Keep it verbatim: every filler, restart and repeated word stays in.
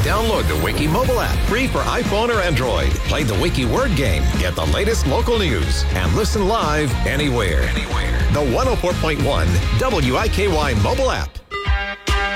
Download the Wiki mobile app, free for iPhone or Android. Play the Wiki word game, get the latest local news, and listen live anywhere. Anywhere. The one oh four point one W I K Y mobile app.